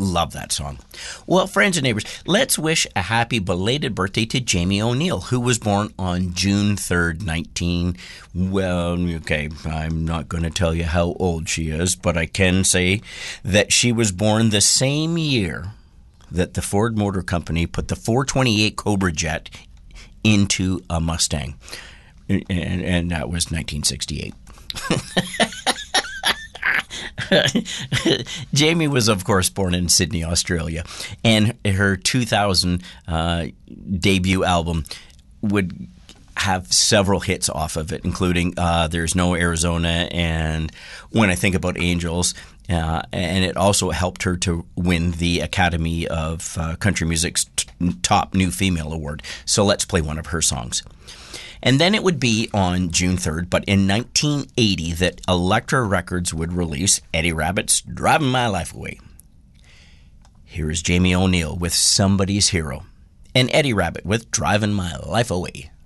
Love that song. Well, friends and neighbors, let's wish a happy belated birthday to Jamie O'Neill, who was born on June 3rd, I'm not going to tell you how old she is, but I can say that she was born the same year that the Ford Motor Company put the 428 Cobra Jet into a Mustang. And that was 1968. Jamie was, of course, born in Sydney, Australia, and her 2000 debut album would have several hits off of it, including There's No Arizona and When I Think About Angels, and it also helped her to win the Academy of Country Music's Top New Female Award. So let's play one of her songs. And then it would be on June 3rd, but in 1980, that Elektra Records would release Eddie Rabbitt's Driving My Life Away. Here is Jamie O'Neill with Somebody's Hero, and Eddie Rabbitt with Driving My Life Away.